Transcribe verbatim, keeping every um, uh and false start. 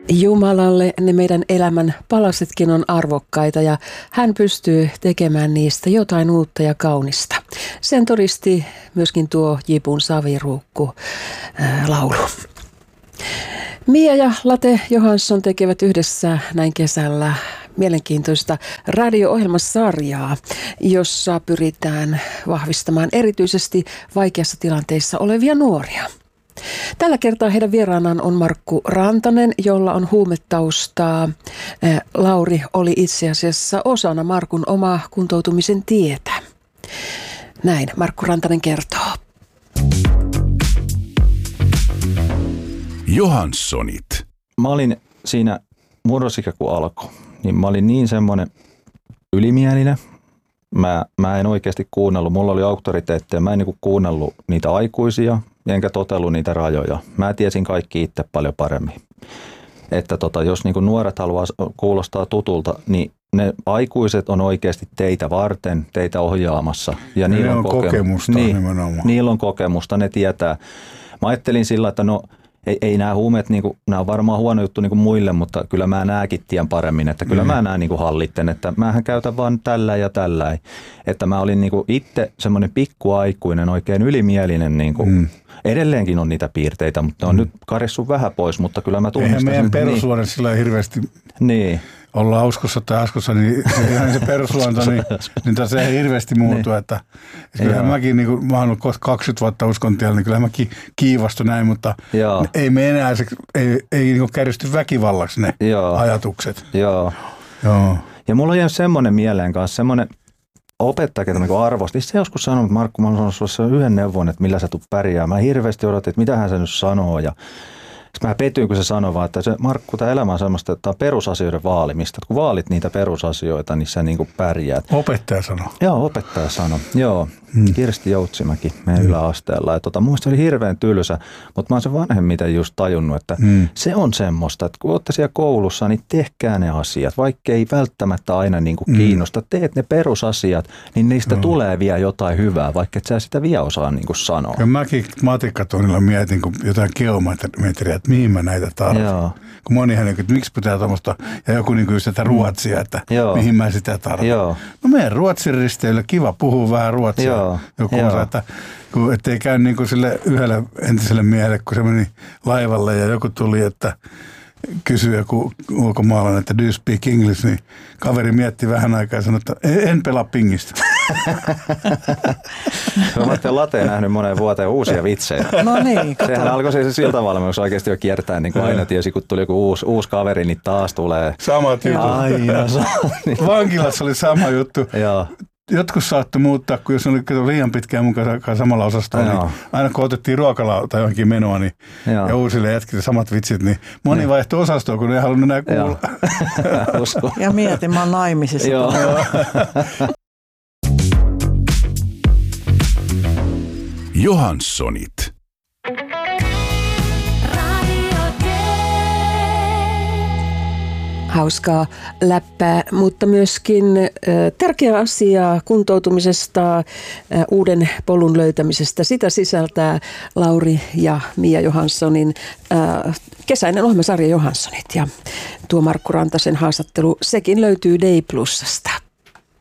Jumalalle ne meidän elämän palasetkin on arvokkaita ja hän pystyy tekemään niistä jotain uutta ja kaunista. Sen todisti myöskin tuo Jipun Saviruukku ää, laulu. Mia ja Late Johansson tekevät yhdessä näin kesällä mielenkiintoista radio-ohjelmasarjaa, jossa pyritään vahvistamaan erityisesti vaikeassa tilanteissa olevia nuoria. Tällä kertaa heidän vieraanaan on Markku Rantanen, jolla on huumetaustaa. Lauri oli itse asiassa osana Markun omaa kuntoutumisen tietä. Näin Markku Rantanen kertoo. Johanssonit. Mä olin siinä murrosikä kun alkoi, niin mä olin niin semmoinen ylimielinen. Mä, mä en oikeasti kuunnellut, mulla oli auktoriteetteja, mä en niinku kuunnellut niitä aikuisia, enkä totellut niitä rajoja. Mä tiesin kaikki itse paljon paremmin. Että tota, jos niinku nuoret haluaa kuulostaa tutulta, niin ne aikuiset on oikeasti teitä varten, teitä ohjaamassa. Ja niillä on, on kokemusta, kokemusta niin, nimenomaan. Niillä on kokemusta, ne tietää. Mä ajattelin sillä, että no ei, ei nämä huumeet, niinku, nämä on varmaan huono juttu niinku muille, mutta kyllä mä nääkin tien paremmin, että kyllä mm. mä nää niinku hallitten, että mähän käytän vaan tällä ja tällä. Että mä olin niinku itse semmoinen pikkuaikuinen, oikein ylimielinen. Niinku, mm. Edelleenkin on niitä piirteitä, mutta ne on mm. nyt karissu vähän pois, mutta kyllä mä tunnistan. Eihän meidän perusluonne niin, sillä hirveästi niin. olla uskossa tai askossa, niin ihan se perusluonto, niin, niin se ei hirveästi muutu. Niin. Että, että kyllähän mäkin, niin kuin, mä oon ollut kaksikymmentä vuotta uskontiellä, niin kyllähän mäkin kiivastun näin, mutta Joo. ei me enää, se, ei, ei niin kärjisty väkivallaksi ne Joo. ajatukset. Joo. Joo. Ja mulla on jäänyt semmoinen mieleen kanssa, semmoinen opettaja, ketä niin arvosti. Se joskus sanoi, että Markku, mä oon sanonut sulle yhden neuvon, että millä sä tulet pärjää. Mä hirveästi odotin, että mitä hän se nyt sanoo. Ja mä petyin, kun se sanoi vaan, että se, Markku, tämä elämä on semmoista, että tämä on perusasioiden vaalimista. Että kun vaalit niitä perusasioita, niin sä niin kuin pärjäät. Opettaja sanoi. Joo, opettaja sanoi. Joo, hmm. Kirsti Joutsimäki meidän hmm. yläasteella. Ja tota, mun mielestä se oli hirveän tylsä, mutta mä oon sen vanhemmiten just tajunnut, että hmm. se on semmoista, että kun ootte siellä koulussa, niin tehkää ne asiat. Vaikka ei välttämättä aina niin kuin kiinnosta, teet ne perusasiat, niin niistä hmm. tulee vielä jotain hyvää, vaikka et sä sitä vielä osaa niin kuin sanoa. Ja mäkin matikkatunnilla mietin, kun jotain geometriä, että mihin mä näitä tarvitsen. Kun monihan, että miksi pitää tuommoista, ja joku niin kuin sitä ruotsia, että Joo. mihin mä sitä tarvitsen. Joo. No meidän ruotsin risteillä, kiva puhua vähän ruotsia. Joo. Joku osaa, että kun, ettei käy niin kuin sille yhdelle entiselle miehelle, kun se meni laivalle ja joku tuli, että kysyi joku ulkomaalainen, että do you speak English, niin kaveri mietti vähän aikaa ja sanoi, että en pelaa pingistä. Mä olen Lateen nähnyt moneen vuoteen uusia vitsejä. No niin, kato. Sehän alkoi se siltavalmennus oikeasti jo kiertää, niin kuin aina tiesi, kun tuli joku uusi, uusi kaveri, niin taas tulee. Sama juttu. Aina sama. Vankilassa oli sama juttu. Joo. Jotkut saattoi muuttaa, kun jos oli liian pitkään mukaan samalla osastolla, niin aina kun otettiin ruokalaa tai johonkin menoa, niin, ja uusille jätkille samat vitsit, niin moni Joo. vaihtoi osastoa, kun ei halunnut enää kuulla. Ja mietin, mä oon naimisissa. Joo. Johanssonit. Hauskaa läppää, mutta myöskin äh, tärkeä asia kuntoutumisesta, äh, uuden polun löytämisestä. Sitä sisältää Lauri ja Mia Johanssonin äh, kesäinen ohjelmasarja Johanssonit. Ja tuo Markku Rantasen haastattelu, sekin löytyy Day Plusasta.